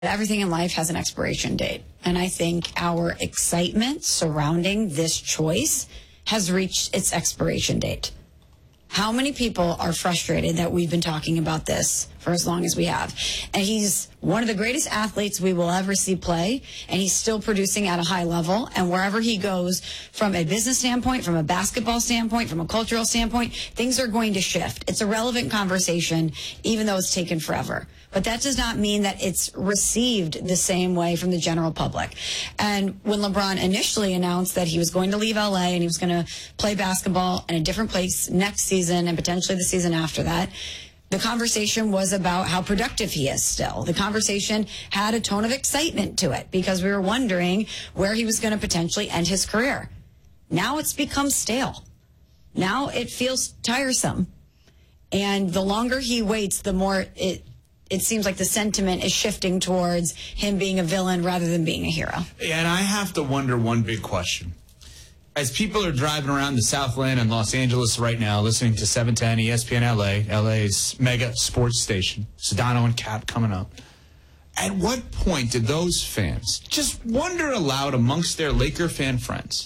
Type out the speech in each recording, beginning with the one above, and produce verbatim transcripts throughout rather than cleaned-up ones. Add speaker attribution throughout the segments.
Speaker 1: Everything in life has an expiration date. And I think our excitement surrounding this choice has reached its expiration date. How many people are frustrated that we've been talking about this for as long as we have? And he's one of the greatest athletes we will ever see play, and he's still producing at a high level. And wherever he goes, from a business standpoint, from a basketball standpoint, from a cultural standpoint, things are going to shift. It's a relevant conversation, even though it's taken forever. But that does not mean that it's received the same way from the general public. And when LeBron initially announced that he was going to leave L A and he was going to play basketball in a different place next season and potentially the season after that, the conversation was about how productive he is still. The conversation had a tone of excitement to it because we were wondering where he was going to potentially end his career. Now it's become stale. Now it feels tiresome. And the longer he waits, the more it it seems like the sentiment is shifting towards him being a villain rather than being a hero.
Speaker 2: And I have to wonder one big question. As people are driving around the Southland and Los Angeles right now, listening to seven ten E S P N L A, L A's mega sports station, Sedano and Cap coming up, at what point did those fans just wonder aloud amongst their Laker fan friends,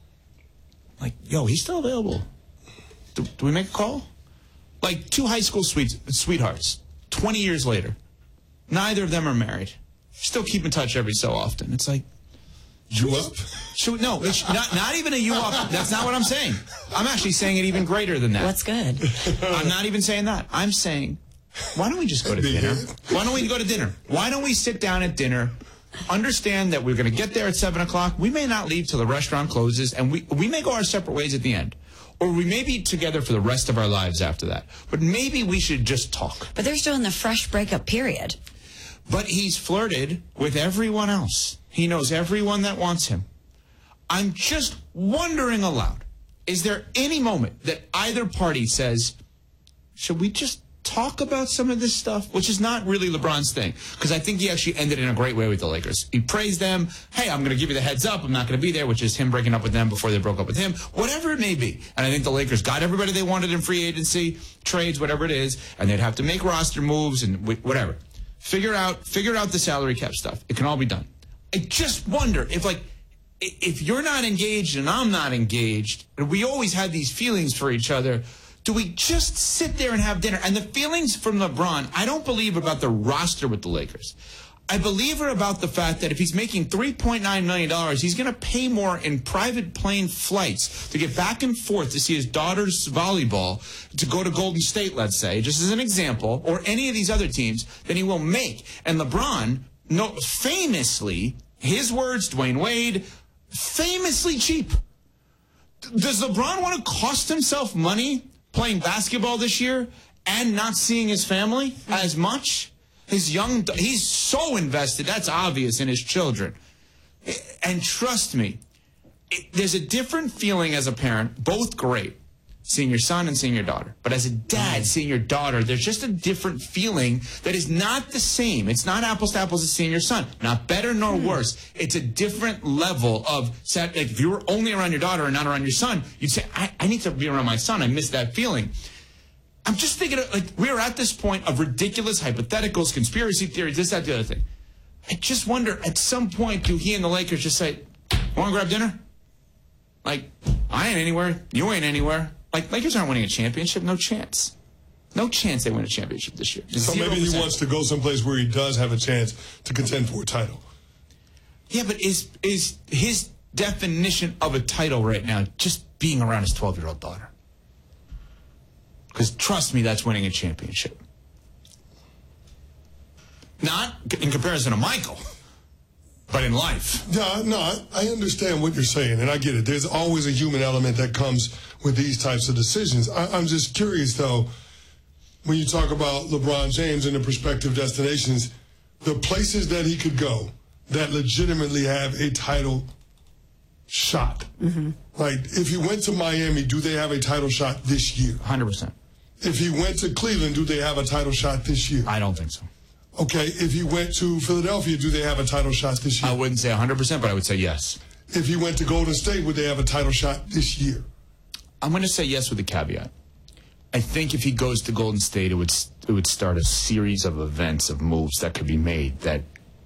Speaker 2: like, yo, he's still available? Do, do we make a call? Like two high school sweet, sweethearts, twenty years later, neither of them are married, still keep in touch every so often. It's like,
Speaker 3: you up?
Speaker 2: Should, no, it's not, not even a you up. That's not what I'm saying. I'm actually saying it even greater than that.
Speaker 1: What's good?
Speaker 2: I'm not even saying that. I'm saying, why don't we just go to dinner? Why don't we go to dinner? Why don't we sit down at dinner, understand that we're going to get there at seven o'clock. We may not leave till the restaurant closes, and we, we may go our separate ways at the end. Or we may be together for the rest of our lives after that. But maybe we should just talk.
Speaker 1: But they're still in the fresh breakup period.
Speaker 2: But he's flirted with everyone else. He knows everyone that wants him. I'm just wondering aloud, is there any moment that either party says, should we just talk about some of this stuff? Which is not really LeBron's thing, because I think he actually ended in a great way with the Lakers. He praised them. Hey, I'm going to give you the heads up. I'm not going to be there, which is him breaking up with them before they broke up with him. Whatever it may be. And I think the Lakers got everybody they wanted in free agency, trades, whatever it is, and they'd have to make roster moves and whatever. Figure out, figure out the salary cap stuff. It can all be done. I just wonder if, like, if you're not engaged and I'm not engaged, and we always had these feelings for each other, do we just sit there and have dinner? And the feelings from LeBron, I don't believe about the roster with the Lakers. I believe are about the fact that if he's making three point nine million dollars, he's going to pay more in private plane flights to get back and forth to see his daughter's volleyball, to go to Golden State, let's say, just as an example, or any of these other teams, than he will make. And LeBron, no, famously, his words, Dwayne Wade, famously cheap. Does LeBron want to cost himself money playing basketball this year and not seeing his family as much? His young, he's so invested, that's obvious, in his children. And trust me, it, there's a different feeling as a parent, both great, seeing your son and seeing your daughter. But as a dad, seeing your daughter, there's just a different feeling that is not the same. It's not apples to apples as seeing your son. Not better nor worse. It's a different level of, like, if you were only around your daughter and not around your son, you'd say, I, I need to be around my son. I miss that feeling. I'm just thinking, of, like, we're at this point of ridiculous hypotheticals, conspiracy theories, this, that, the other thing. I just wonder, at some point, do he and the Lakers just say, want to grab dinner? Like, I ain't anywhere. You ain't anywhere. Like, Lakers aren't winning a championship. No chance. No chance they win a championship this year.
Speaker 3: So maybe he wants to go someplace where he does have a chance to contend for a title.
Speaker 2: Yeah, but is is his definition of a title right now just being around his twelve-year-old daughter? Because trust me, that's winning a championship. Not in comparison to Michael, but in life.
Speaker 3: Yeah, no, I understand what you're saying, and I get it. There's always a human element that comes with these types of decisions. I, I'm just curious, though, when you talk about LeBron James and the prospective destinations, the places that he could go that legitimately have a title shot. Mm-hmm. Like, if he went to Miami, do they have a title shot this year?
Speaker 2: one hundred percent.
Speaker 3: If he went to Cleveland, do they have a title shot this year?
Speaker 2: I don't think so.
Speaker 3: Okay, if he went to Philadelphia, do they have a title shot this year?
Speaker 2: I wouldn't say one hundred percent, but I would say yes.
Speaker 3: If he went to Golden State, would they have a title shot this year?
Speaker 2: I'm going to say yes with a caveat. I think if he goes to Golden State, it would it would start a series of events, of moves that could be made that